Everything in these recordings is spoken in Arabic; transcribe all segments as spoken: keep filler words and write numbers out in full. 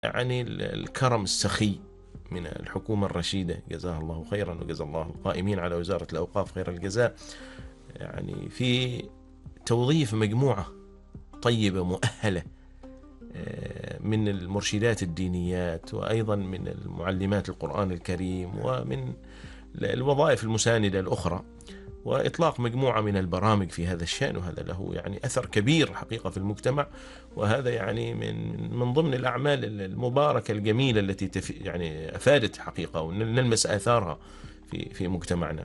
يعني الكرم السخي من الحكومة الرشيدة جزاها الله خيرا، وجزا الله القائمين على وزارة الأوقاف خير الجزاء، يعني في توظيف مجموعة طيبة مؤهلة من المرشدات الدينيات، وأيضا من المعلمات القرآن الكريم، ومن الوظائف المساندة الأخرى، وإطلاق مجموعة من البرامج في هذا الشأن. وهذا له يعني أثر كبير حقيقة في المجتمع، وهذا يعني من من ضمن الأعمال المباركة الجميلة التي تف يعني أفادت حقيقة ونلمس آثارها في في مجتمعنا.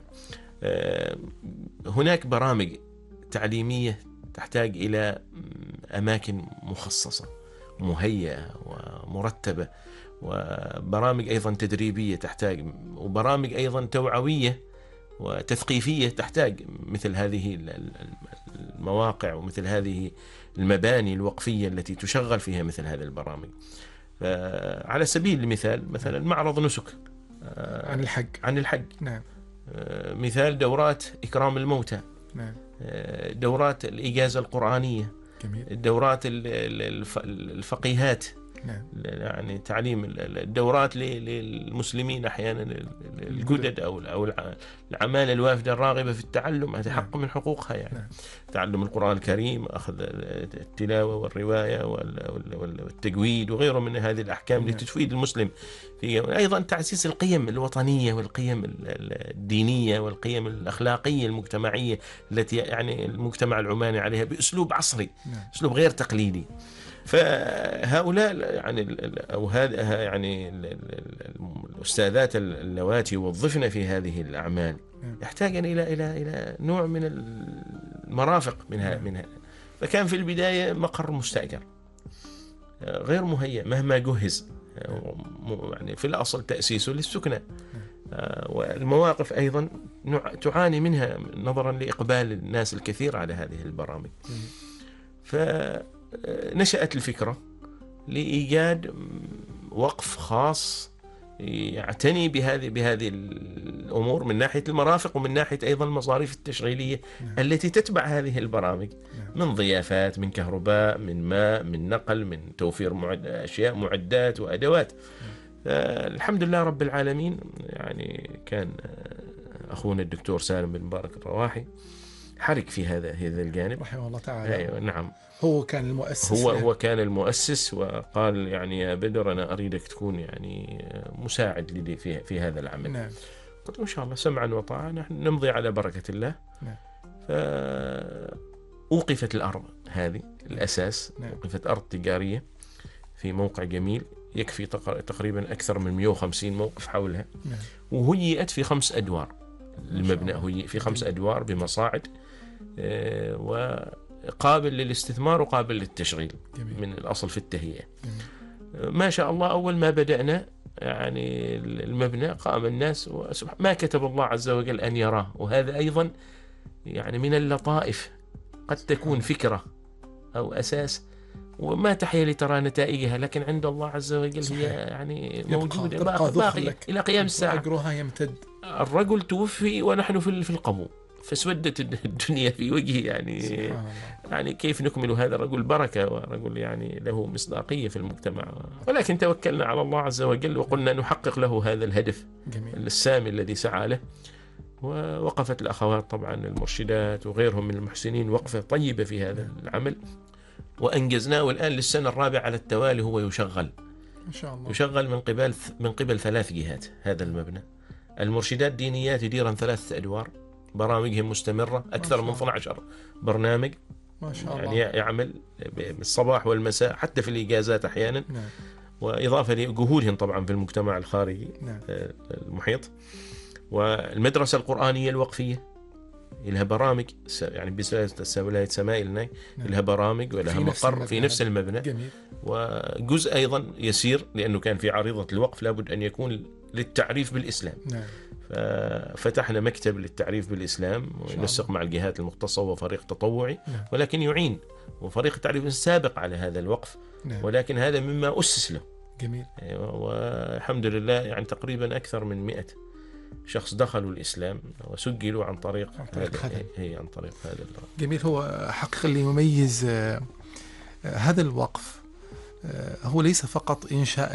هناك برامج تعليمية تحتاج إلى أماكن مخصصة مهيئة ومرتبة، وبرامج أيضا تدريبية تحتاج، وبرامج أيضا توعوية وتثقيفية تحتاج مثل هذه المواقع ومثل هذه المباني الوقفية التي تشغل فيها مثل هذه البرامج. على سبيل المثال مثلا معرض نسك عن الحج عن الحج نعم. مثال دورات إكرام الموتى، نعم. دورات الإجازة القرآنية، جميل. الدورات الفقيهات، نعم. يعني تعليم الدورات للمسلمين أحيانا الجدد أو أو العمالة الوافدة الراغبة في التعلم، هذا حق من حقوقها يعني. نعم. تعلم القرآن الكريم، أخذ التلاوة والرواية والتجويد وغيره من هذه الأحكام نعم. التي تفيد المسلم في أيضا تعزيز القيم الوطنية والقيم الدينية والقيم الأخلاقية المجتمعية التي يعني المجتمع العماني عليها بأسلوب عصري. نعم. أسلوب غير تقليدي. فهؤلاء يعني أو هذا يعني الأستاذات اللواتي وظفنا في هذه الأعمال يحتاجن إلى إلى إلى نوع من المرافق منها منها فكان في البداية مقر مستأجر غير مهيأ مهما جهز، يعني في الأصل تأسيسه للسكنة، والمواقف أيضا تعاني منها نظرا لإقبال الناس الكثير على هذه البرامج. فنشأت الفكرة لإيجاد وقف خاص يعتني بهذه بهذه الأمور من ناحية المرافق ومن ناحية أيضا المصاريف التشغيلية نعم. التي تتبع هذه البرامج، نعم. من ضيافات، من كهرباء، من ماء، من نقل، من توفير معد... أشياء معدات وأدوات. نعم. الحمد لله رب العالمين. يعني كان أخونا الدكتور سالم بن مبارك الرواحي حرك في هذا هذا الجانب رحمه الله تعالى. أيوة نعم. هو كان المؤسس هو يعني. هو كان المؤسس، وقال يعني يا بدر أنا أريدك تكون يعني مساعد لي في في هذا العمل. نعم. قلت إن شاء الله سمعا وطاعة، نحن نمضي على بركة الله. نعم. فأوقفت الأرض هذه الأساس. نعم. أوقفت أرض تجارية في موقع جميل يكفي تقريبا أكثر من مئة وخمسين موقف حولها. نعم. وهيئت في خمس أدوار. المبنى هي في خمس أدوار بمصاعد وقابل للاستثمار وقابل للتشغيل. جميل. من الأصل في التهيئة. جميل. ما شاء الله أول ما بدأنا يعني المبنى قام الناس ما كتب الله عز وجل أن يراه، وهذا أيضا يعني من اللطائف. قد تكون فكرة أو أساس وما تحيا لترى نتائجها، لكن عند الله عز وجل هي يعني موجودة باقي إلى قيام الساعة. أجرها يمتد. الرجل توفي ونحن في القبو، فسودت الدنيا في وجهه يعني. يعني كيف نكمل هذا الرجل بركة ورجل يعني له مصداقية في المجتمع، ولكن توكلنا على الله عز وجل وقلنا نحقق له هذا الهدف. جميل. السامي الذي سعى له. ووقفت الأخوات طبعا المرشدات وغيرهم من المحسنين وقفة طيبة في هذا العمل، وأنجزناه، والآن للسنة الرابعة على التوالي هو يشغل إن شاء الله. يشغل من قبل من قبل ثلاث جهات. هذا المبنى المرشدات الدينيات يديرن ثلاثة أدوار، برامجهم مستمرة أكثر من اثنا عشر برنامج ما شاء الله. يعني يعمل بالصباح والمساء حتى في الإجازات أحيانا. نعم. وإضافة لجهودهم طبعا في المجتمع الخارجي. نعم. المحيط. والمدرسة القرآنية الوقفية لها برامج يعني بس ولاية سماء الناي. نعم. لها برامج ولها مقر في نفس المبنى. جميل. وجزء أيضا يسير لأنه كان في عريضة الوقف لابد أن يكون للتعريف بالإسلام. نعم. ففتحنا مكتب للتعريف بالإسلام وينسق مع الجهات المختصة وفريق تطوعي. نعم. ولكن يعين وفريق التعريف سابق على هذا الوقف. نعم. ولكن هذا مما أسس له. جميل. والحمد لله يعني تقريبا أكثر من مئة شخص دخلوا الإسلام وسجلوا عن طريق, عن طريق هذا هي عن طريق هذا. جميل. هو حقيقة اللي يميز هذا الوقف هو ليس فقط إنشاء